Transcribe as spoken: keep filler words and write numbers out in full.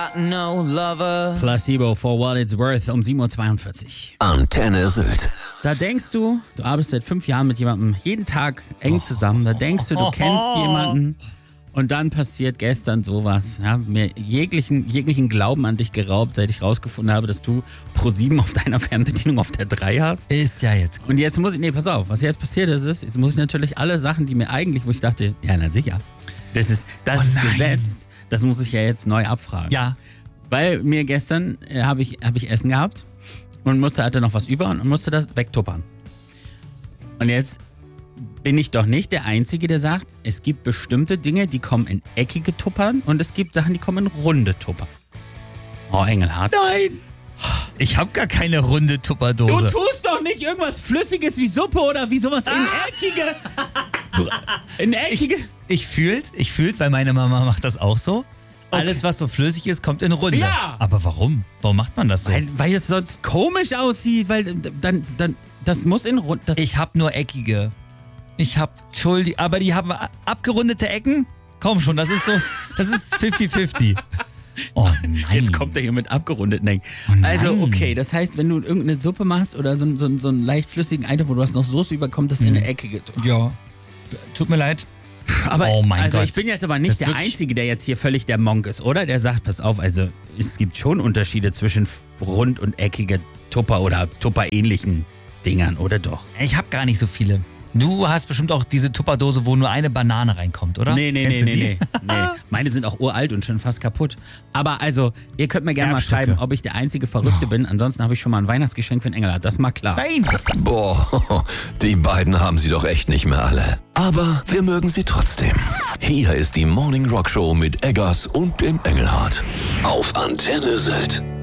No lover. Placebo for what it's worth um sieben Uhr zweiundvierzig. Antenne Sylt. Da denkst du, du arbeitest seit fünf Jahren mit jemandem jeden Tag eng zusammen. Da denkst du, du kennst jemanden. Und dann passiert gestern sowas. Ja, mir jeglichen, jeglichen Glauben an dich geraubt, seit ich rausgefunden habe, dass du Pro sieben auf deiner Fernbedienung auf der drei hast. Ist ja jetzt gut. Und jetzt muss ich, nee, pass auf, was jetzt passiert ist, ist, jetzt muss ich natürlich alle Sachen, die mir eigentlich, wo ich dachte, ja, na sicher, das ist, das Oh ist nein. gesetzt, das muss ich ja jetzt neu abfragen. Ja. Weil mir gestern äh, habe ich, hab ich Essen gehabt und musste, hatte noch was über und musste das wegtuppern. Und jetzt bin ich doch nicht der Einzige, der sagt, es gibt bestimmte Dinge, die kommen in eckige Tuppern und es gibt Sachen, die kommen in runde Tuppern. Oh, Engelhardt. Nein. Ich habe gar keine runde Tupperdose. Du tust doch nicht irgendwas Flüssiges wie Suppe oder wie sowas in eckige... in eckige... Ich fühl's, ich fühl's, weil meine Mama macht das auch so. Alles, was so flüssig ist, kommt in Runde. Ja. Aber warum? Warum macht man das so? Weil, weil es sonst komisch aussieht, weil dann, dann das muss in rund... Das Ich habe nur eckige. Ich habe, Entschuldigung, aber die haben abgerundete Ecken? Komm schon, das ist so, das ist fünfzig fünfzig. Oh nein. Jetzt kommt er hier mit abgerundeten Ecken. Oh nein. Also, okay, das heißt, wenn du irgendeine Suppe machst oder so, so, so einen leicht flüssigen Eintopf, wo du hast noch Soße über, kommt das in eine eckige Tuppe. Ja. Tut mir leid. Aber Oh mein also Gott. ich bin jetzt aber nicht Das der wirklich- Einzige, der jetzt hier völlig der Monk ist, oder? Der sagt, pass auf, also es gibt schon Unterschiede zwischen f- rund und eckige Tupper oder Tupper-ähnlichen Dingern, oder doch? Ich habe gar nicht so viele. Du hast bestimmt auch diese Tupperdose, wo nur eine Banane reinkommt, oder? Nee, nee, Kennst nee, du nee, die? nee, nee. Meine sind auch uralt und schon fast kaputt. Aber also, ihr könnt mir gerne mal Erbstücke. schreiben, ob ich der einzige Verrückte bin. Ansonsten habe ich schon mal ein Weihnachtsgeschenk für den Engelhardt, das mal klar. Nein. Boah, die beiden haben sie doch echt nicht mehr alle. Aber wir mögen sie trotzdem. Hier ist die Morning Rock Show mit Eggers und dem Engelhardt. Auf Antenne Sylt.